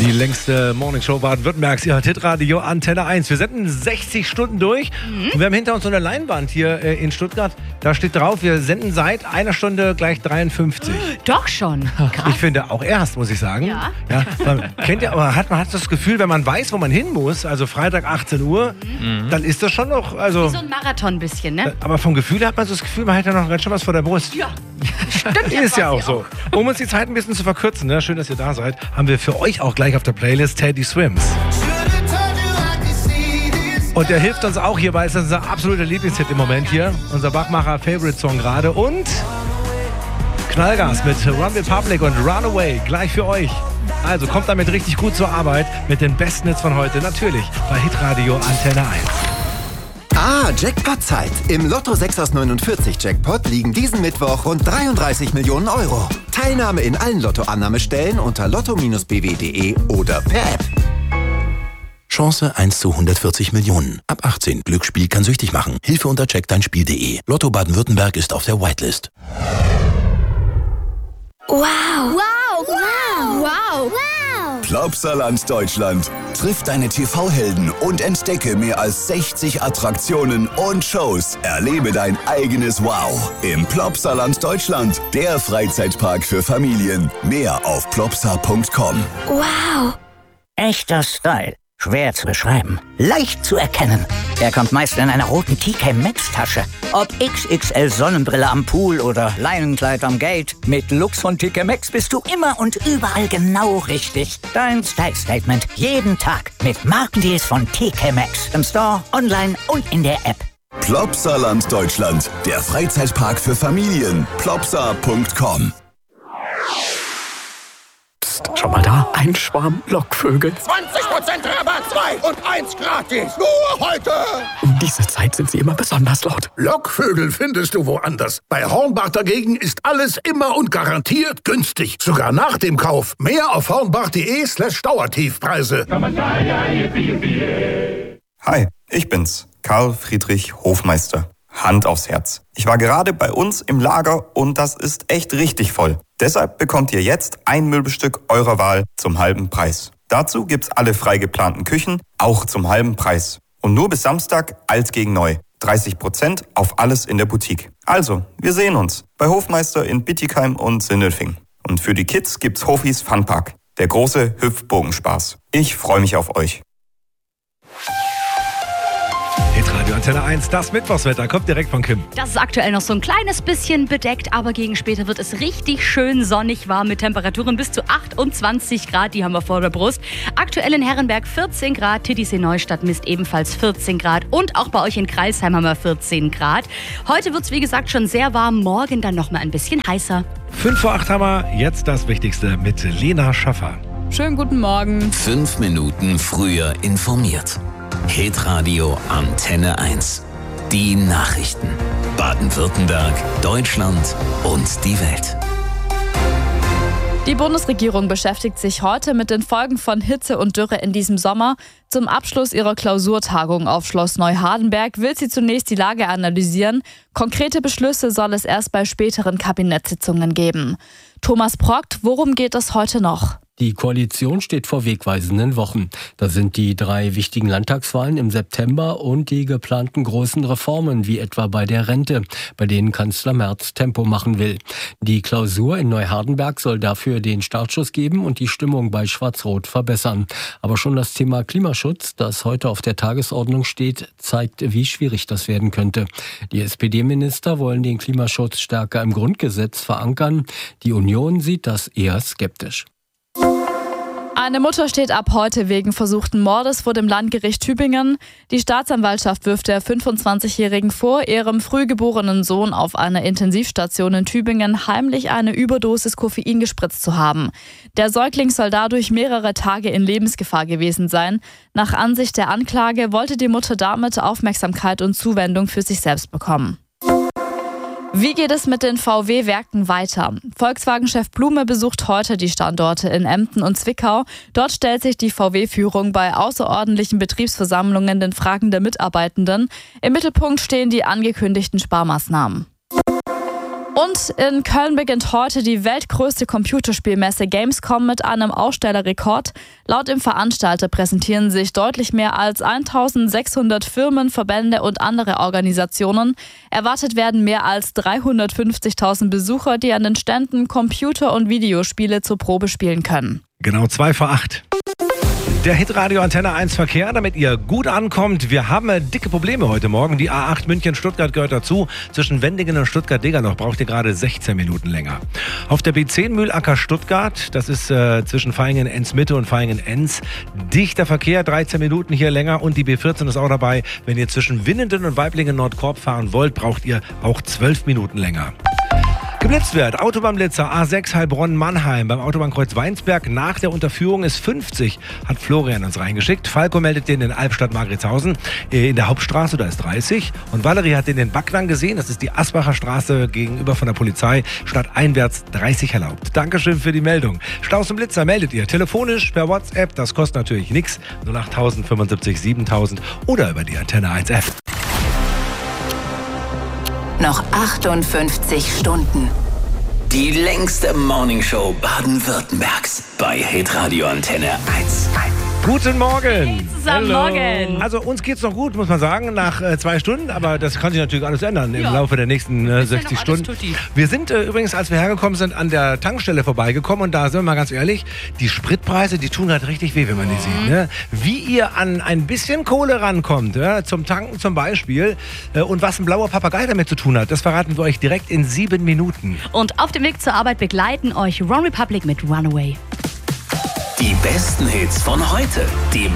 Die längste Morningshow Baden-Württembergs, ihr hört Hitradio Antenne 1. Wir senden 60 Stunden durch und wir haben hinter uns so eine Leinwand hier in Stuttgart. Da steht drauf, wir senden seit einer Stunde gleich 53. Doch schon. Krass. Ich finde auch erst, muss ich sagen. Ja. Man hat das Gefühl, wenn man weiß, wo man hin muss, also Freitag 18 Uhr, dann ist das schon noch... Also, wie so ein Marathon ein bisschen, ne? aber vom Gefühl her hat man so das Gefühl, man hat ja noch ganz schön was vor der Brust. Ja, stimmt. Ist ja auch so. Um uns die Zeit ein bisschen zu verkürzen, ne? Schön, dass ihr da seid, haben wir für euch auch gleich auf der Playlist Teddy Swims. Und der hilft uns auch hierbei, ist unser absoluter Lieblingshit im Moment hier. Unser Bachmacher-Favorite-Song gerade. Und Knallgas mit Run Republic und Runaway gleich für euch. Also kommt damit richtig gut zur Arbeit mit den besten Hits von heute. Natürlich bei Hitradio Antenne 1. Jackpot-Zeit. Im Lotto 6 aus 49 Jackpot liegen diesen Mittwoch rund 33 Millionen Euro. Teilnahme in allen Lotto-Annahmestellen unter lotto-bw.de oder per App. Chance 1 zu 140 Millionen. Ab 18. Glücksspiel kann süchtig machen. Hilfe unter checkdeinspiel.de. Lotto Baden-Württemberg ist auf der Whitelist. Wow. Wow. Wow. Wow. Wow. Plopsaland Deutschland. Triff deine TV-Helden und entdecke mehr als 60 Attraktionen und Shows. Erlebe dein eigenes Wow im Plopsaland Deutschland. Der Freizeitpark für Familien. Mehr auf plopsa.com. Wow. Echter Style. Schwer zu beschreiben. Leicht zu erkennen. Er kommt meist in einer roten TK Maxx Tasche. Ob XXL Sonnenbrille am Pool oder Leinenkleid am Gate. Mit Lux von TK Maxx bist du immer und überall genau richtig. Dein Style Statement jeden Tag mit Markendeals von TK Maxx. Im Store, online und in der App. Plopsaland Deutschland. Der Freizeitpark für Familien. plopsa.com. Schau mal da, ein Schwarm Lockvögel. 20% Rabatt, 2 und 1 gratis. Nur heute. Um diese Zeit sind sie immer besonders laut. Lockvögel findest du woanders. Bei Hornbach dagegen ist alles immer und garantiert günstig. Sogar nach dem Kauf. Mehr auf hornbach.de/Dauertiefpreise. Hi, ich bin's, Karl Friedrich Hofmeister. Hand aufs Herz. Ich war gerade bei uns im Lager und das ist echt richtig voll. Deshalb bekommt ihr jetzt ein Möbelstück eurer Wahl zum halben Preis. Dazu gibt's alle frei geplanten Küchen, auch zum halben Preis. Und nur bis Samstag alt gegen neu. 30% auf alles in der Boutique. Also, wir sehen uns bei Hofmeister in Bittigheim und Sindelfingen. Und für die Kids gibt's Hofis Funpark. Der große Hüpfbogenspaß. Ich freue mich auf euch. Hitradio Antenne 1, das Mittwochswetter kommt direkt von Kim. Das ist aktuell noch so ein kleines bisschen bedeckt, aber gegen später wird es richtig schön sonnig warm mit Temperaturen bis zu 28 Grad. Die haben wir vor der Brust. Aktuell in Herrenberg 14 Grad, Titisee Neustadt misst ebenfalls 14 Grad und auch bei euch in Kreilsheim haben wir 14 Grad. Heute wird es wie gesagt schon sehr warm, morgen dann noch mal ein bisschen heißer. 5 vor 8 haben wir jetzt das Wichtigste mit Lena Schaffer. Schönen guten Morgen. 5 Minuten früher informiert. Hitradio Antenne 1. Die Nachrichten. Baden-Württemberg, Deutschland und die Welt. Die Bundesregierung beschäftigt sich heute mit den Folgen von Hitze und Dürre in diesem Sommer. Zum Abschluss ihrer Klausurtagung auf Schloss Neuhardenberg will sie zunächst die Lage analysieren. Konkrete Beschlüsse soll es erst bei späteren Kabinettssitzungen geben. Thomas Progt, worum geht es heute noch? Die Koalition steht vor wegweisenden Wochen. Da sind die 3 wichtigen Landtagswahlen im September und die geplanten großen Reformen, wie etwa bei der Rente, bei denen Kanzler Merz Tempo machen will. Die Klausur in Neuhardenberg soll dafür den Startschuss geben und die Stimmung bei Schwarz-Rot verbessern. Aber schon das Thema Klimaschutz, das heute auf der Tagesordnung steht, zeigt, wie schwierig das werden könnte. Die SPD-Minister wollen den Klimaschutz stärker im Grundgesetz verankern. Die Union sieht das eher skeptisch. Eine Mutter steht ab heute wegen versuchten Mordes vor dem Landgericht Tübingen. Die Staatsanwaltschaft wirft der 25-Jährigen vor, ihrem frühgeborenen Sohn auf einer Intensivstation in Tübingen heimlich eine Überdosis Koffein gespritzt zu haben. Der Säugling soll dadurch mehrere Tage in Lebensgefahr gewesen sein. Nach Ansicht der Anklage wollte die Mutter damit Aufmerksamkeit und Zuwendung für sich selbst bekommen. Wie geht es mit den VW-Werken weiter? Volkswagen-Chef Blume besucht heute die Standorte in Emden und Zwickau. Dort stellt sich die VW-Führung bei außerordentlichen Betriebsversammlungen den Fragen der Mitarbeitenden. Im Mittelpunkt stehen die angekündigten Sparmaßnahmen. Und in Köln beginnt heute die weltgrößte Computerspielmesse Gamescom mit einem Ausstellerrekord. Laut dem Veranstalter präsentieren sich deutlich mehr als 1600 Firmen, Verbände und andere Organisationen. Erwartet werden mehr als 350.000 Besucher, die an den Ständen Computer- und Videospiele zur Probe spielen können. Genau 7:55. Der Hitradio Antenne 1 Verkehr, damit ihr gut ankommt. Wir haben dicke Probleme heute Morgen. Die A8 München-Stuttgart gehört dazu. Zwischen Wendingen und Stuttgart-Degerloch braucht ihr gerade 16 Minuten länger. Auf der B10 Mühlacker-Stuttgart, das ist zwischen Vaihingen-Enz-Mitte und Vaihingen-Enz, dichter Verkehr, 13 Minuten hier länger. Und die B14 ist auch dabei. Wenn ihr zwischen Winnenden und Weiblingen-Nordkorb fahren wollt, braucht ihr auch 12 Minuten länger. Geblitzt wird, Autobahnblitzer A6 Heilbronn-Mannheim beim Autobahnkreuz Weinsberg nach der Unterführung ist 50, hat Florian uns reingeschickt. Falco meldet den in Albstadt-Margritshausen in der Hauptstraße, da ist 30. Und Valerie hat den in Backnang gesehen, das ist die Asbacher Straße gegenüber von der Polizei, stadteinwärts 30 erlaubt. Dankeschön für die Meldung. Staus und Blitzer meldet ihr telefonisch, per WhatsApp, das kostet natürlich nichts, 08000 75 7000 oder über die Antenne 1 App. Noch 58 Stunden. Die längste Morningshow Baden-Württembergs bei Hitradio Antenne 1. Guten Morgen. Hey, zusammen, morgen. Also uns geht's noch gut, muss man sagen, nach 2 Stunden. Aber das kann sich natürlich alles ändern im Laufe der nächsten 60 Stunden. Wir sind übrigens, als wir hergekommen sind, an der Tankstelle vorbeigekommen. Und da sind wir mal ganz ehrlich, die Spritpreise, die tun halt richtig weh, wenn man die sieht. Ne? Wie ihr an ein bisschen Kohle rankommt, ja, zum Tanken zum Beispiel. Und was ein blauer Papagei damit zu tun hat, das verraten wir euch direkt in 7 Minuten. Und auf dem Weg zur Arbeit begleiten euch OneRepublic mit Runaway. Die besten Hits von heute. Die